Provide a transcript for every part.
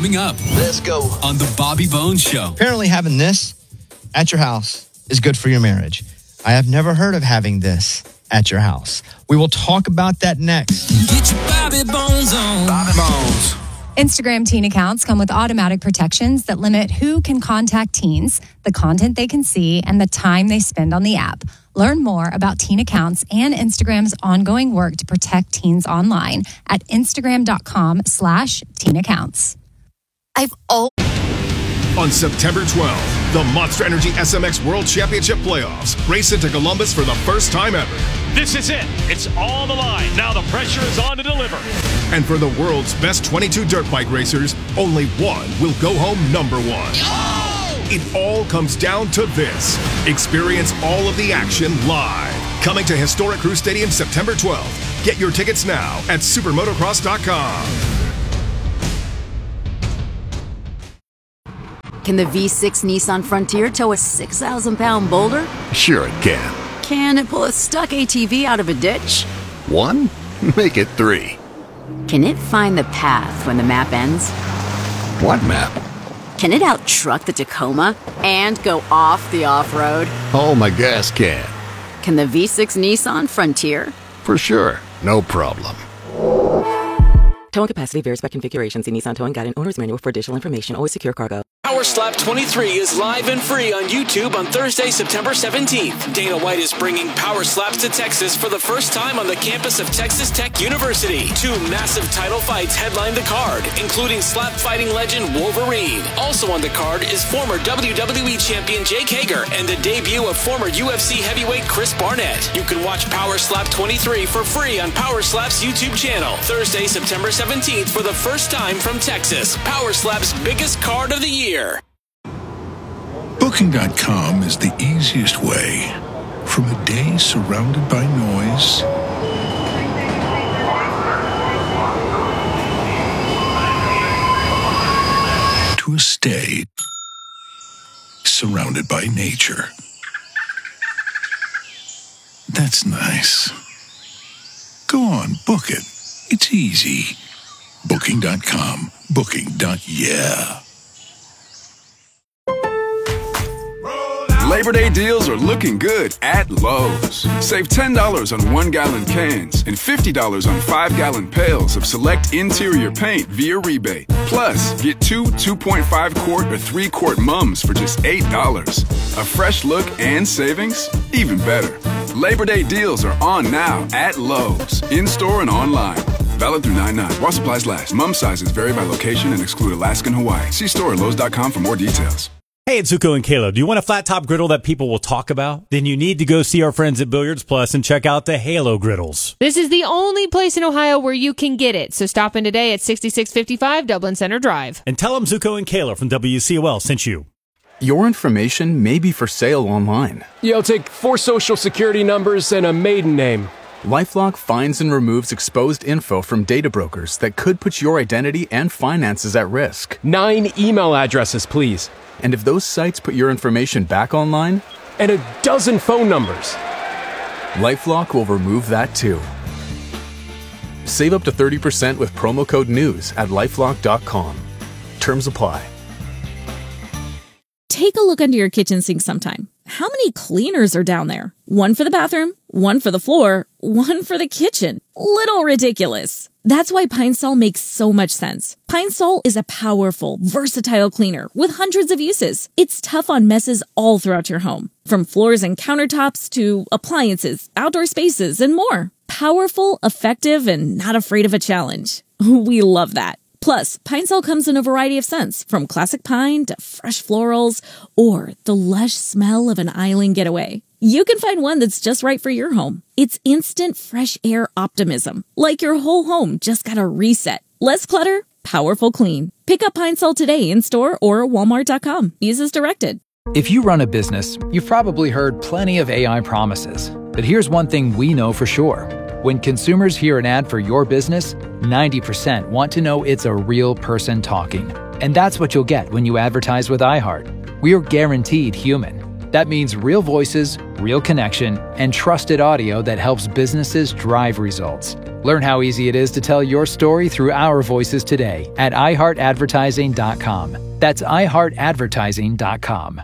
coming up. Let's go. On The Bobby Bones Show. Apparently having this at your house is good for your marriage. I have never heard of having this at your house. We will talk about that next. Get your Bobby Bones on. Bobby Bones. Instagram teen accounts come with automatic protections that limit who can contact teens, the content they can see, and the time they spend on the app. Learn more about teen accounts and Instagram's ongoing work to protect teens online at instagram.com/teen accounts. On September 12th, the Monster Energy SMX World Championship Playoffs race into Columbus for the first time ever. This is it. It's on the line. Now the pressure is on to deliver. And for the world's best 22 dirt bike racers, only one will go home number one. It all comes down to this. Experience all of the action live. Coming to Historic Crew Stadium September 12th. Get your tickets now at supermotocross.com. Can the V6 Nissan Frontier tow a 6,000-pound boulder? Sure it can. Can it pull a stuck ATV out of a ditch? 1? Make it 3. Can it find the path when the map ends? What map? Can it out-truck the Tacoma and go off the off-road? Oh, my gas can. Can the V6 Nissan Frontier? For sure. No problem. Towing capacity varies by configuration. See Nissan Towing Guide and Owner's Manual for additional information. Always secure cargo. Power Slap 23 is live and free on YouTube on Thursday, September 17th. Dana White is bringing Power Slaps to Texas for the first time on the campus of Texas Tech University. 2 massive title fights headline the card, including slap fighting legend Wolverine. Also on the card is former WWE champion Jake Hager and the debut of former UFC heavyweight Chris Barnett. You can watch Power Slap 23 for free on Power Slap's YouTube channel. Thursday, September 17th for the first time from Texas. Power Slap's biggest card of the year. Booking.com is the easiest way from a day surrounded by noise to a stay surrounded by nature. That's nice. Go on, book it. It's easy. Booking.com. Booking.yeah. Labor Day deals are looking good at Lowe's. Save $10 on 1-gallon cans and $50 on 5-gallon pails of select interior paint via rebate. Plus, get 2 2.5-quart or 3-quart mums for just $8. A fresh look and savings? Even better. Labor Day deals are on now at Lowe's, in-store and online. Valid through 9/9. While supplies last. Mum sizes vary by location and exclude Alaska and Hawaii. See store at Lowe's.com for more details. Hey, it's Zuko and Caleb. Do you want a flat top griddle that people will talk about? Then you need to go see our friends at Billiards Plus and check out the Halo griddles. This is the only place in Ohio where you can get it. So stop in today at 6655 Dublin Center Drive. And tell them Zuko and Caleb from WCOL sent you. Your information may be for sale online. Yeah, I'll take 4 social security numbers and a maiden name. LifeLock finds and removes exposed info from data brokers that could put your identity and finances at risk. 9 email addresses, please. And if those sites put your information back online? And a dozen phone numbers. LifeLock will remove that too. Save up to 30% with promo code NEWS at LifeLock.com. Terms apply. Take a look under your kitchen sink sometime. How many cleaners are down there? One for the bathroom, one for the floor, one for the kitchen. Little ridiculous. That's why Pine Sol makes so much sense. Pine Sol is a powerful, versatile cleaner with hundreds of uses. It's tough on messes all throughout your home, from floors and countertops to appliances, outdoor spaces, and more. Powerful, effective, and not afraid of a challenge. We love that. Plus, Pine Sol comes in a variety of scents, from classic pine to fresh florals, or the lush smell of an island getaway. You can find one that's just right for your home. It's instant fresh air optimism, like your whole home just got a reset. Less clutter, powerful clean. Pick up Pine Sol today in-store or walmart.com. Use as directed. If you run a business, you've probably heard plenty of AI promises. But here's one thing we know for sure. When consumers hear an ad for your business, 90% want to know it's a real person talking. And that's what you'll get when you advertise with iHeart. We're guaranteed human. That means real voices, real connection, and trusted audio that helps businesses drive results. Learn how easy it is to tell your story through our voices today at iHeartAdvertising.com. That's iHeartAdvertising.com.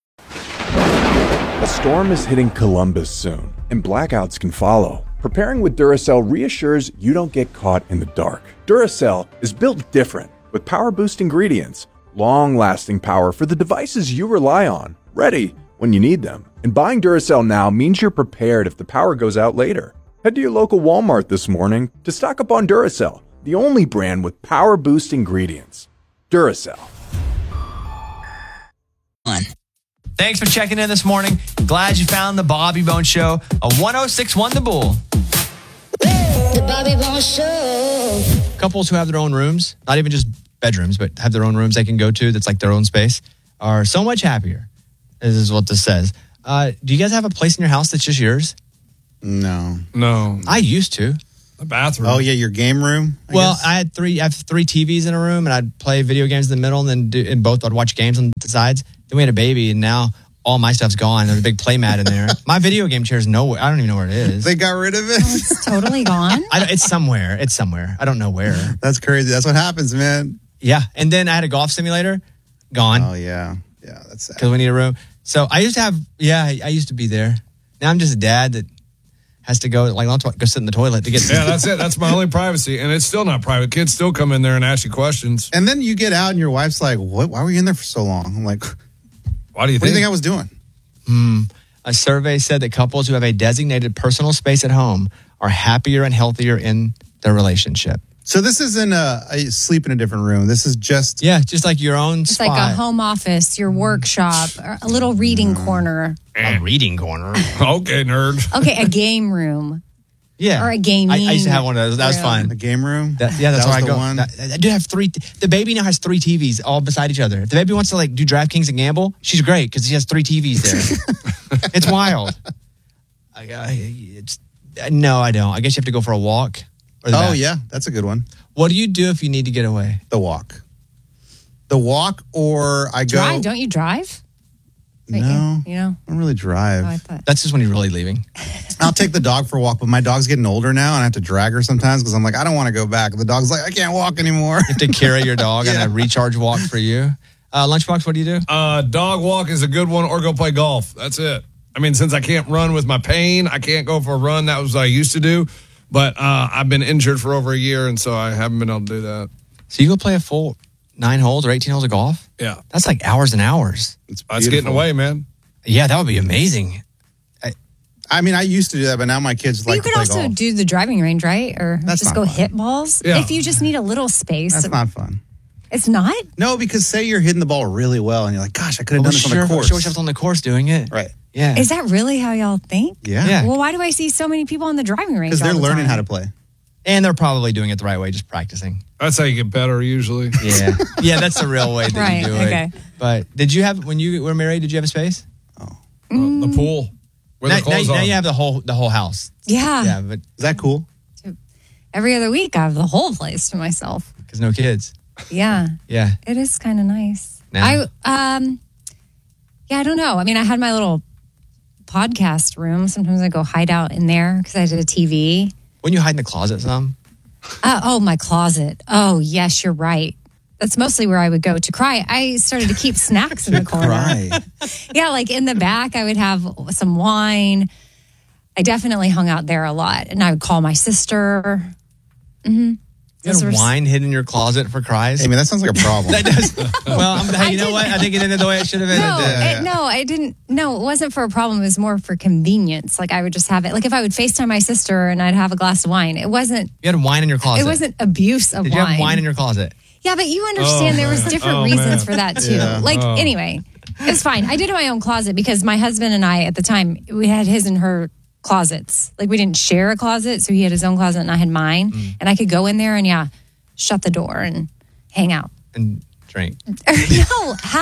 A storm is hitting Columbus soon, and blackouts can follow. Preparing with Duracell reassures you don't get caught in the dark. Duracell is built different, with power-boost ingredients, long-lasting power for the devices you rely on, ready when you need them. And buying Duracell now means you're prepared if the power goes out later. Head to your local Walmart this morning to stock up on Duracell, the only brand with power-boost ingredients. Duracell. Thanks for checking in this morning. Glad you found the Bobby Bones Show, a 106.1 The Bull. The Bobby Bones Show. Couples who have their own rooms, not even just bedrooms, but have their own rooms they can go to that's like their own space, are so much happier. This is what this says. Do you guys have a place in your house that's just yours? No. I used to. A bathroom. Oh, yeah, your game room? I have three TVs in a room, and I'd play video games in the middle, and then I'd watch games on the sides. Then we had a baby, and now all my stuff's gone. There's a big play mat in there. My video game chair's nowhere. I don't even know where it is. They got rid of it? It's totally gone. It's somewhere. I don't know where. That's crazy. That's what happens, man. Yeah. And then I had a golf simulator. Gone. Oh, yeah. Yeah, that's sad. Because we need a room. So I used to be there. Now I'm just a dad that has to go sit in the toilet to get. Yeah, that's it. That's my only privacy, and it's still not private. Kids still come in there and ask you questions. And then you get out, and your wife's like, "What? Why were you in there for so long?" I'm like, "Why do you think? What do you think I was doing?" A survey said that couples who have a designated personal space at home are happier and healthier in their relationship. So this isn't a sleep in a different room. This is just just like your own It's spot. like a home office, your workshop, or a little reading corner. A reading corner. Okay, nerd. Okay, a game room. Yeah. Or a gaming I used to have one of those. That was fun. A game room? That's That where was I the go. one? I do have three. The baby now has 3 TVs all beside each other. If the baby wants to do DraftKings and gamble, she's great because she has 3 TVs there. It's wild. No, I don't. I guess you have to go for a walk. Yeah, that's a good one. What do you do if you need to get away? The walk. Or I go. Drive? Don't you drive? No, You know? I don't really drive. Oh, I thought. That's just when you're really leaving. I'll take the dog for a walk, but my dog's getting older now, and I have to drag her sometimes because I'm like, I don't want to go back. The dog's like, I can't walk anymore. You have to carry your dog on a recharge walk for you. Lunchbox, what do you do? Dog walk is a good one, or go play golf. That's it. I mean, since I can't run with my pain, I can't go for a run. That was what I used to do. But I've been injured for over a year, and so I haven't been able to do that. So you go play a full 9 holes or 18 holes of golf? Yeah. That's like hours and hours. It's getting away, man. Yeah, that would be amazing. I mean, I used to do that, but now my kids like You to could play also golf. do the driving range, right? Or That's just not go fun. hit balls. Yeah. If you just need a little space. That's not fun. It's not? No, because say you're hitting the ball really well, and you're like, gosh, I could have done this on the course. Sure, I was on the course doing it. Right. Yeah. Is that really how y'all think? Yeah. Well, why do I see so many people on the driving range? Because they're all the learning time? how to play. And they're probably doing it the right way, just practicing. That's how you get better, usually. Yeah. Yeah, that's the real way that Right, you do okay. it. But did you have, when you were married, did you have a space? The pool. Where Now, the clothes now are. you have the whole house. Yeah. Yeah, but is that cool? Every other week, I have the whole place to myself. Because no kids. Yeah. Yeah. It is kind of nice. Now. I don't know. I mean, I had my little podcast room. Sometimes I go hide out in there because I did a TV. When you hide in the closet some? My closet. Oh, yes, you're right. That's mostly where I would go to cry. I started to keep snacks in the corner. Yeah, like in the back, I would have some wine. I definitely hung out there a lot. And I would call my sister. Mm-hmm. You had wine hidden in your closet for cries? I mean, that sounds like a problem. That does. Well, you know what? I think it ended the way it should have ended. No, I didn't. No, it wasn't for a problem. It was more for convenience. Like I would just have it. Like if I would FaceTime my sister and I'd have a glass of wine. It wasn't. You had wine in your closet. It wasn't abuse of Did wine. you have wine in your closet? Yeah, but you understand there was different reasons for that too. Yeah. Anyway, it's fine. I did it in my own closet because my husband and I at the time we had his and her closets. Like we didn't share a closet, so he had his own closet and I had mine, and I could go in there and shut the door and hang out and drink. No, how?